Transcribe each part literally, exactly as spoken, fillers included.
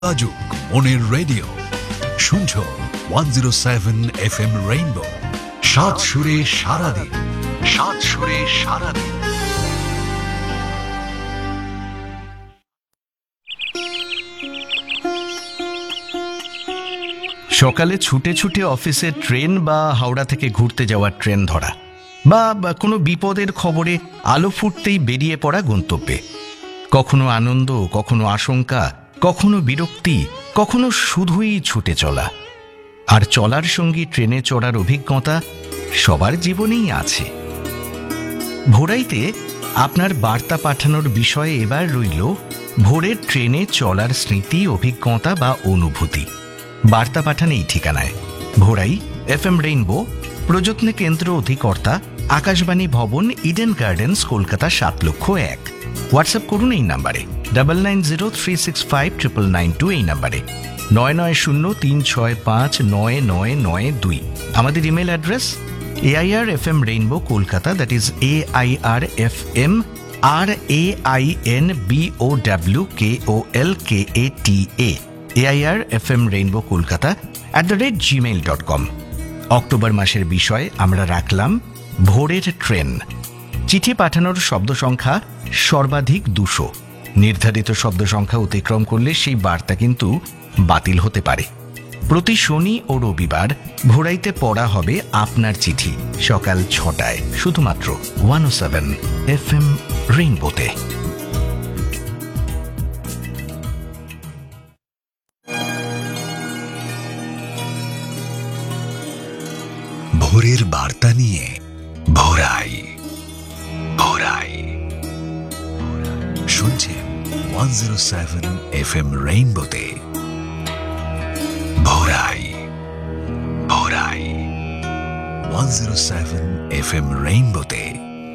যোগাযোগ মনের রেডিও শুনছো one zero seven F M rainbow, সাত সুরে সারাদিন, সাত সুরে সারাদিন। সকালে ছুটে ছুটে অফিসের ট্রেন বা হাওড়া থেকে ঘুরতে যাওয়ার ট্রেন ধরা, বা কোনো বিপদের খবরে আলো ফুটতেই বেরিয়ে পড়া গন্তব্যে। কখনো আনন্দ, কখনো আশঙ্কা, কখনো বিরক্তি, কখনো শুধুই ছুটে চলা। আর চলার সঙ্গী ট্রেনে চড়ার অভিজ্ঞতা সবার জীবনেই আছে। ভোরাইতে আপনার বার্তা পাঠানোর বিষয়ে এবার রইল ভোরের ট্রেনে চলার স্মৃতি, অভিজ্ঞতা বা অনুভূতি। বার্তা পাঠান এই ঠিকানায়: ভোরাই এফ এম রেইনবো, প্রযত্নে কেন্দ্র অধিকর্তা আকাশবাণী ভবন, ইডেন গার্ডেন্স, কলকাতা সাত লক্ষ এক। হোয়াটসঅ্যাপ করুন এই নাম্বারে double nine zero three six five triple nine two, এই নাম্বারে নয় নয় শূন্য তিন ছয় পাঁচ নয় নয় নয় দুই। আমাদের email address A I R F M rainbow Kolkata, that is A I R F M R A I N B O W K O L K A T A, A I R F M rainbow Kolkata at the rate Gmail dot com. October মাসের বিষয় আমরা রাখলাম ভোরের train. চিঠি পাঠানোর শব্দ সংখ্যা সর্বাধিক দুশো। নির্ধারিত শব্দ সংখ্যা অতিক্রম করলে সেই বার্তা কিন্তু বাতিল হতে পারে। প্রতি শনি ও রবিবার ভোরাইতে পড়া হবে আপনার চিঠি সকাল ছটায়, শুধুমাত্র ওয়ান ও সেভেন এফ এম রেইনবোতে। ভোরের বার্তা নিয়ে ভোরাই ভোরাই শুনছেন one zero seven F M রেইনবোতে। ভোরাই ভোরাই one zero seven F M রেইনবোতে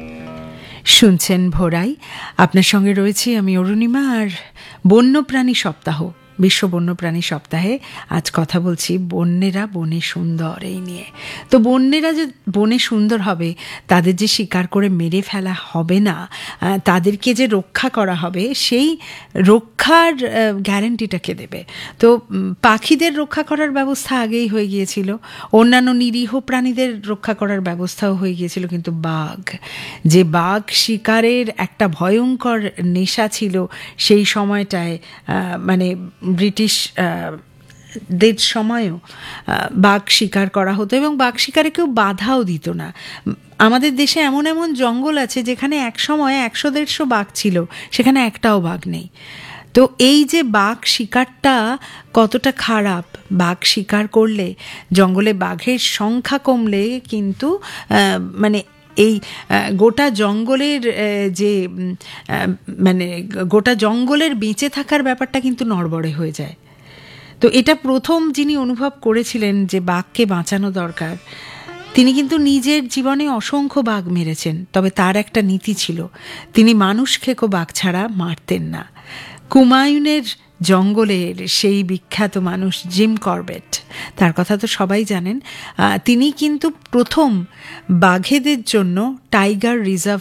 শুনছেন ভোরাই। আপনার সঙ্গে রয়েছি আমি অরুণিমা। আর বন্যপ্রাণী সপ্তাহ, বিশ্ব বন্যপ্রাণী সপ্তাহে আজ কথা বলছি বন্যেরা বনে সুন্দর এই নিয়ে। তো বন্যেরা যে বনে সুন্দর হবে, তাদের যে শিকার করে মেরে ফেলা হবে না, তাদেরকে যে রক্ষা করা হবে, সেই রক্ষার গ্যারান্টিটা কে দেবে? তো পাখিদের রক্ষা করার ব্যবস্থা আগেই হয়ে গিয়েছিল, অন্যান্য নিরীহ প্রাণীদের রক্ষা করার ব্যবস্থাও হয়ে গিয়েছিল, কিন্তু বাঘ, যে বাঘ শিকারের একটা ভয়ঙ্কর নেশা ছিল সেই সময়টায়, মানে ব্রিটিশ দের সময়ও বাঘ শিকার করা হতো এবং বাঘ শিকারে কেউ বাধাও দিত না। আমাদের দেশে এমন এমন জঙ্গল আছে যেখানে এক সময় একশো দেড়শো বাঘ ছিল, সেখানে একটাও বাঘ নেই। তো এই যে বাঘ শিকারটা কতটা খারাপ, বাঘ শিকার করলে, জঙ্গলে বাঘের সংখ্যা কমলে কিন্তু মানে এই গোটা জঙ্গলের যে মানে গোটা জঙ্গলের বেঁচে থাকার ব্যাপারটা কিন্তু নড়বড়ে হয়ে যায়। তো এটা প্রথম যিনি অনুভব করেছিলেন যে বাঘকে বাঁচানো দরকার, তিনি কিন্তু নিজের জীবনে অসংখ্য বাঘ মেরেছেন, তবে তার একটা নীতি ছিল, তিনি মানুষ খেকো বাঘ ছাড়া মারতেন না। কুমায়ুনের জঙ্গলের সেই বিখ্যাত মানুষ জিম করবেট, তার কথা তো সবাই জানেন। তিনি কিন্তু প্রথম বাঘেদের জন্য টাইগার রিজার্ভ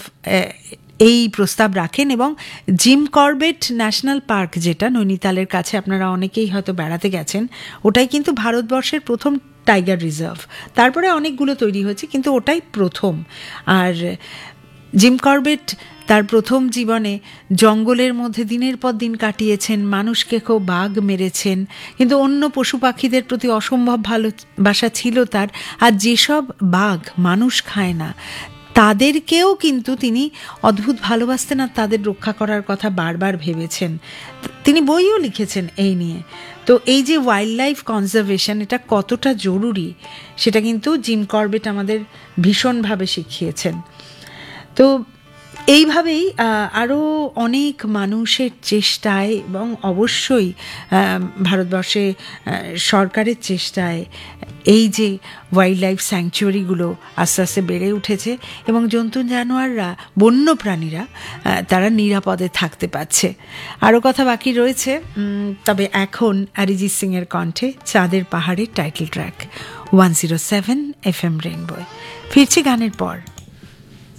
এই প্রস্তাব রাখেন, এবং জিম করবেট ন্যাশনাল পার্ক, যেটা নৈনিতালের কাছে, আপনারা অনেকেই হয়তো বেড়াতে গেছেন, ওটাই কিন্তু ভারতবর্ষের প্রথম টাইগার রিজার্ভ। তারপরে অনেকগুলো তৈরি হয়েছে, কিন্তু ওটাই প্রথম। আর জিম করবেট তার প্রথম জীবনে জঙ্গলের মধ্যে দিনের পর দিন কাটিয়েছেন, মানুষকে খুব বাঘ মেরেছেন, কিন্তু অন্য পশু পাখিদের প্রতি অসম্ভব ভালোবাসা ছিল তার। আর যেসব বাঘ মানুষ খায় না, তাদেরকেও কিন্তু তিনি অদ্ভুত ভালোবাসতেন আর তাদের রক্ষা করার কথা বারবার ভেবেছেন। তিনি বইও লিখেছেন এই নিয়ে। তো এই যে ওয়াইল্ড লাইফ কনজারভেশন, এটা কতটা জরুরি সেটা কিন্তু জিম করবেট আমাদের ভীষণভাবে শিখিয়েছেন। তো এইভাবেই আরও অনেক মানুষের চেষ্টায় এবং অবশ্যই ভারতবর্ষে সরকারের চেষ্টায় এই যে ওয়াইল্ড লাইফ স্যাংচুয়ারিগুলো আস্তে আস্তে বেড়ে উঠেছে এবং জন্তু জানোয়াররা, বন্য প্রাণীরা তারা নিরাপদে থাকতে পারছে। আরও কথা বাকি রয়েছে, তবে এখন অরিজিৎ সিংয়ের কণ্ঠে চাঁদের পাহাড়ের title track one zero seven F M rainbow. ফিরছি গানের পর।